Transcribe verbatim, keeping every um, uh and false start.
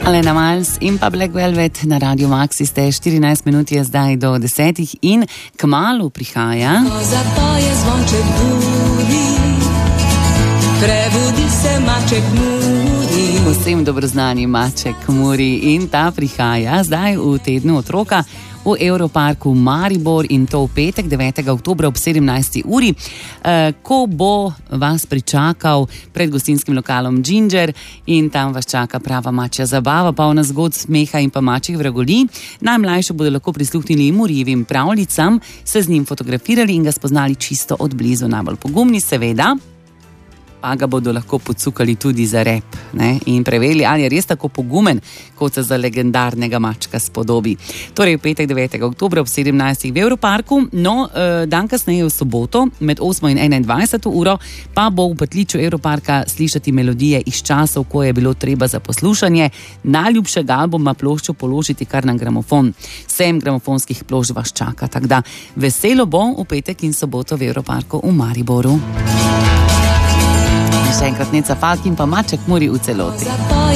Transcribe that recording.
Alena Miles in pa Black Velvet na Radio Maxi ste, štirinajst minut je zdaj do desetih in kmalu prihaja. Zapoje zvonček budi, prebudi se maček Muri. Vsem dobroznani maček Muri in ta prihaja zdaj v tednu otroka v Europarku Maribor in to v petek, devetega oktobra ob sedemnajsti uri, eh, ko bo vas pričakal pred gostinskim lokalom Ginger in tam vas čaka prava mačja zabava, polna zgodb, smeha in pa mačjih vragolij. Najmlajši bodo lahko prisluhnili Murijevim pravljicam, se z njim fotografirali in ga spoznali čisto od blizu. Najbolj pogumni seveda pa ga bodo lahko pocukali tudi za rep, ne? In preverili, ali je res tako pogumen, kot se za legendarnega mačka spodobi. Torej v petek devetega oktobra ob sedemnajstih v Europarku, no, dan kasneje v soboto med osmo in enaindvajseto uro pa bo v pritličju Europarka slišati melodije iz časov, ko je bilo treba za poslušanje najljubšega albuma ploščo položiti kar na gramofon. Sem gramofonskih plošč vas čaka, tako da veselo bo v petek in soboto v Europarku v Mariboru. Še enkrat Neca Falk in pa maček Muri v celoti.